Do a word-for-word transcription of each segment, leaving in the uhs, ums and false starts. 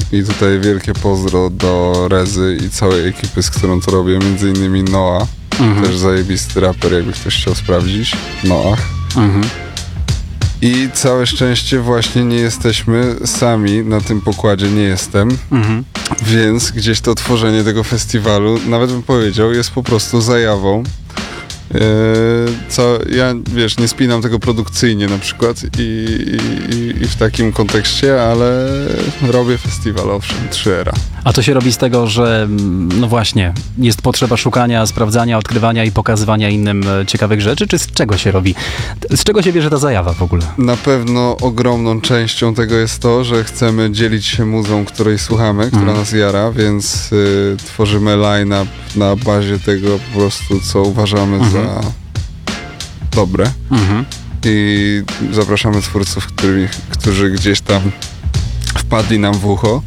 i tutaj wielkie pozdro do Rezy i całej ekipy, z którą to robię, między innymi Noah, mhm. też zajebisty raper, jakby ktoś chciał sprawdzić, Noah. Mhm. I całe szczęście właśnie nie jesteśmy sami na tym pokładzie, nie jestem, mhm. więc gdzieś to tworzenie tego festiwalu, nawet bym powiedział, jest po prostu zajawą. Yy, co ja, wiesz, nie spinam tego produkcyjnie na przykład i, i, i w takim kontekście, ale robię festiwal, owszem, trzy era. A to się robi z tego, że no właśnie, jest potrzeba szukania, sprawdzania, odkrywania i pokazywania innym ciekawych rzeczy, czy z czego się robi? Z czego się bierze ta zajawa w ogóle? Na pewno ogromną częścią tego jest to, że chcemy dzielić się muzą, której słuchamy, która mm. nas jara, więc y, tworzymy line-up na bazie tego po prostu, co uważamy mm-hmm. za dobre. Mm-hmm. I zapraszamy twórców, którzy, którzy gdzieś tam wpadli nam w ucho.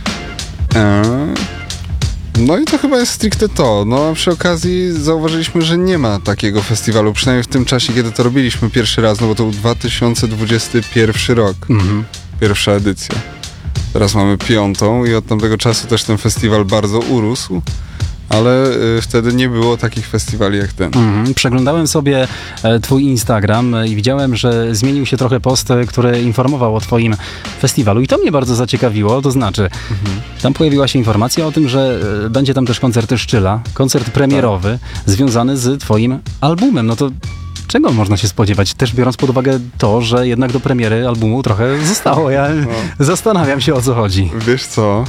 No i to chyba jest stricte to. No a przy okazji zauważyliśmy, że nie ma takiego festiwalu, przynajmniej w tym czasie, kiedy to robiliśmy pierwszy raz, no bo to był dwa tysiące dwudziesty pierwszy rok, mhm. pierwsza edycja. Teraz mamy piątą i od tamtego czasu też ten festiwal bardzo urósł, ale y, wtedy nie było takich festiwali jak ten. Mhm. Przeglądałem sobie e, twój Instagram i widziałem, że zmienił się trochę post, który informował o twoim festiwalu i to mnie bardzo zaciekawiło, to znaczy mhm. tam pojawiła się informacja o tym, że e, będzie tam też koncert Szczyla, koncert premierowy tak. związany z twoim albumem. No to czego można się spodziewać? Też biorąc pod uwagę to, że jednak do premiery albumu trochę zostało. Ja no. zastanawiam się, o co chodzi. Wiesz co?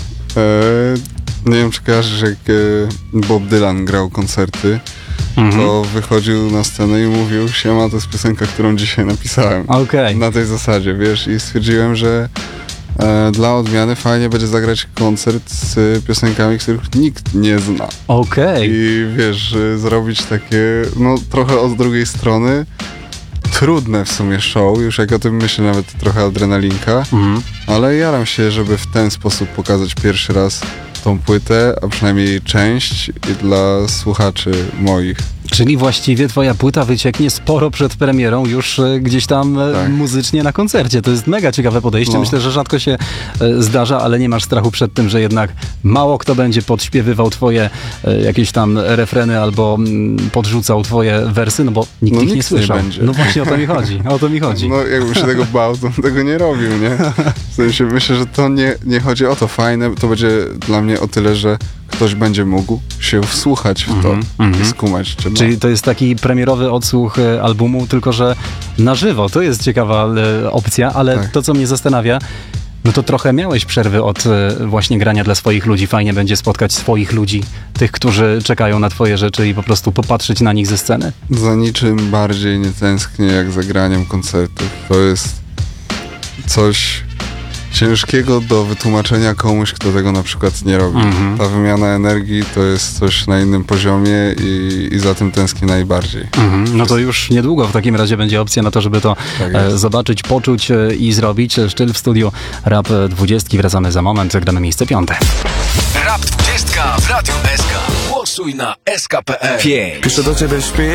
E- Nie wiem, czy kojarzysz, jak Bob Dylan grał koncerty, mhm. to wychodził na scenę i mówił: siema, to jest piosenka, którą dzisiaj napisałem. Okay. Na tej zasadzie, wiesz, i stwierdziłem, że e, dla odmiany fajnie będzie zagrać koncert z piosenkami, których nikt nie zna. Okej. Okay. I wiesz, zrobić takie, no trochę od drugiej strony, trudne w sumie show, już jak o tym myślę, nawet trochę adrenalinka, mhm. ale jaram się, żeby w ten sposób pokazać pierwszy raz tą płytę, a przynajmniej część i dla słuchaczy moich. Czyli właściwie twoja płyta wycieknie sporo przed premierą już e, gdzieś tam e, tak. muzycznie na koncercie. To jest mega ciekawe podejście. No. Myślę, że rzadko się e, zdarza, ale nie masz strachu przed tym, że jednak mało kto będzie podśpiewywał twoje e, jakieś tam refreny albo m, podrzucał twoje wersy, no bo nikt no, ich nikt nie słyszał. Nie będzie. No właśnie o to mi chodzi. O to mi chodzi. No jakbym się tego bał, to bym tego nie robił, nie? W sensie myślę, że to nie, nie chodzi o to. Fajne to będzie dla mnie o tyle, że ktoś będzie mógł się wsłuchać w to mm-hmm. i skumać. Czy Czyli to jest taki premierowy odsłuch e, albumu, tylko że na żywo. To jest ciekawa e, opcja, ale tak. to, co mnie zastanawia, no to trochę miałeś przerwy od e, właśnie grania dla swoich ludzi. Fajnie będzie spotkać swoich ludzi, tych, którzy czekają na twoje rzeczy i po prostu popatrzeć na nich ze sceny. Za niczym bardziej nie tęsknię jak za graniem koncertów. To jest coś ciężkiego do wytłumaczenia komuś, kto tego na przykład nie robi. Mm-hmm. Ta wymiana energii to jest coś na innym poziomie i, i za tym tęsknię najbardziej. Mm-hmm. No to już niedługo w takim razie będzie opcja na to, żeby to tak e, zobaczyć, poczuć e, i zrobić. Szczyl w studiu Rap dwudziestki. Wracamy za moment, gramy miejsce piąte. Rap dwudziestka w Radiu S K. Głosuj na S K kropka P L. Piszę do ciebie, śpię.